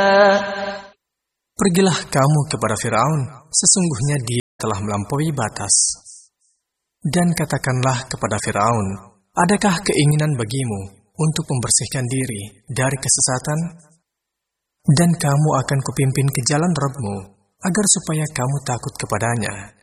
Pergilah kamu kepada Firaun, sesungguhnya dia telah melampaui batas. Dan katakanlah kepada Firaun, adakah keinginan bagimu untuk membersihkan diri dari kesesatan? Dan kamu akan kupimpin ke jalan Rabb-Mu, agar supaya kamu takut kepadanya